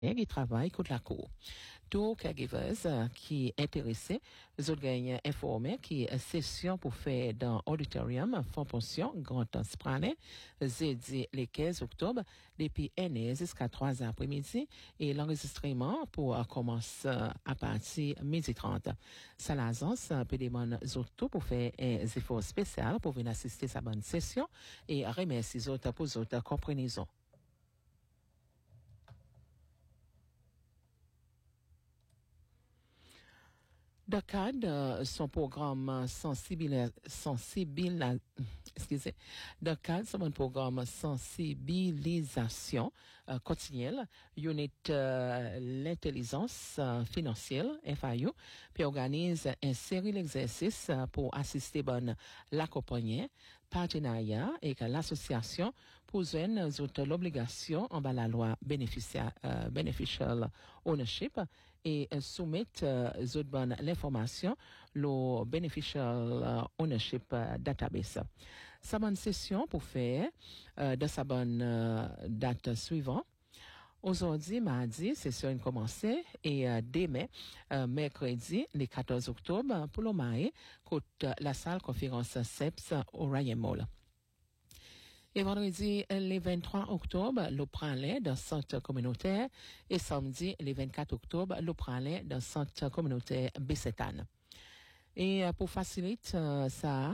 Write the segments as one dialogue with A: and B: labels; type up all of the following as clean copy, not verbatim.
A: qui travaille contre la cour. Tous caregivers qui intéressés, ils ont gagné informé qui session pour faire dans auditorium Fonds Pension Grand Sprane, jeudi le 15 octobre, depuis 1h jusqu'à 3h après-midi, et l'enregistrement pour commencer à partir 12h30. Ça l'agence peut demander autres pour faire un effort spécial pour venir assister à sa bonne session et remercier les autres pour les autres compréhensions. Dans le cadre de son programme dans le cadre de son programme sensibilisation continuelle, unit l'intelligence financière, FIU, puis organise une série d'exercices pour assister bonne l'accompagner, partenariat et que l'association pour joindre l'obligation en bas la loi beneficial ownership et soumettre l'information le beneficial ownership database. Sa bonne session pour faire de sa bonne date suivante. Aujourd'hui, mardi, session commencée et demain, mercredi, le 14 octobre, pour le maï, côte la salle conférence CEPS au Ryan Mall. Et vendredi, le 23 octobre, le prend-les dans le centre communautaire et samedi, le 24 octobre, le prend-les dans le centre communautaire Bessétane. Et pour faciliter ça,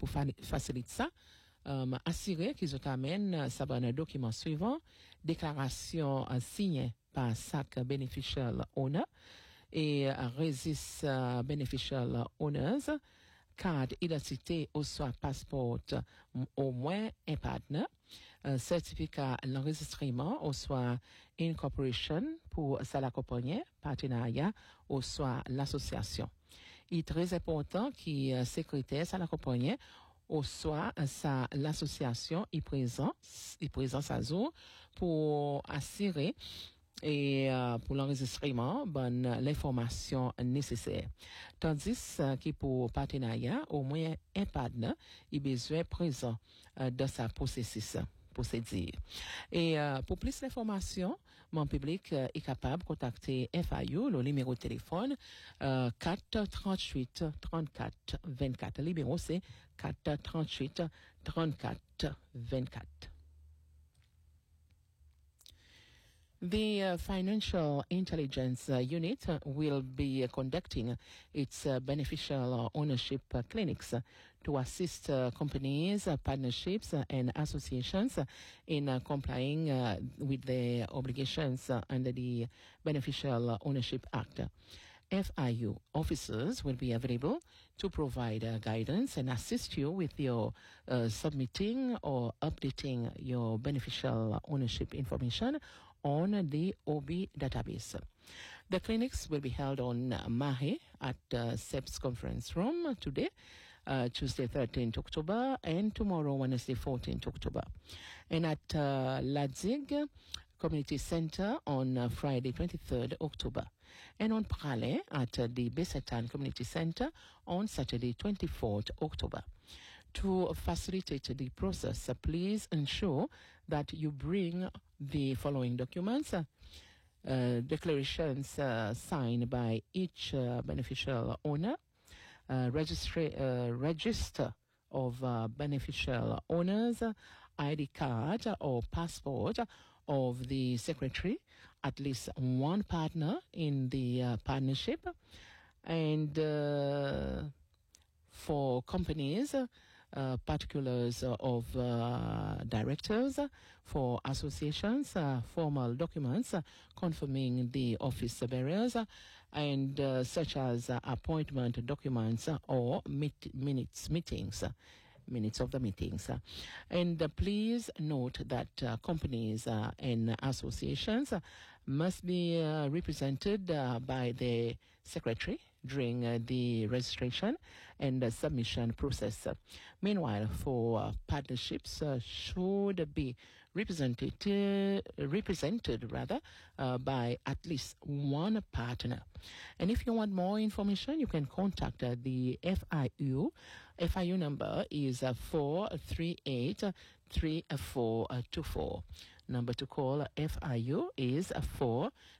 A: assurer qu'ils amènent ça un document suivant, déclaration signée par SAC Beneficial Owner et Resist Beneficial Owners, carte identité ou soit passeport au moins un partenaire, certificat l'enregistrement ou soit incorporation pour ça l'accompagner, partenariat ou soit l'association. Il est très important que secrétaire ça l'accompagner ou soit ça l'association est présent à jour pour assurer et pour l'enregistrement l'information nécessaire. Tandis que pour partenariat, au moins un partenaire est besoin présent dans sa procédure. Et pour plus d'informations, mon public est capable de contacter FIU, le numéro de téléphone 438 34 24. Le numéro c'est 438 34 24. The Financial Intelligence Unit will be conducting its beneficial ownership clinics to assist companies, partnerships, and associations in complying with their obligations under the Beneficial Ownership Act. FIU officers will be available to provide guidance and assist you with your submitting or updating your beneficial ownership information on the OB database. The clinics will be held on Mahe at CEPS Conference Room today, Tuesday 13th October, and tomorrow, Wednesday 14th October. And at Ladzig Community Center on Friday 23rd October. And on Prale at the Bessétane Community Center on Saturday 24th October. To facilitate the process, please ensure that you bring the following documents. Declarations signed by each beneficial owner, register of beneficial owners, ID card or passport of the secretary, at least one partner in the partnership, and for companies, particulars of directors, for associations, formal documents confirming the office bearers, and such as appointment documents or minutes of the meetings. And please note that companies and associations must be represented by the secretary during the registration and submission process. Meanwhile, for partnerships should be represented by at least one partner. And if you want more information, you can contact the FIU. FIU number is 438-3424. Number to call FIU is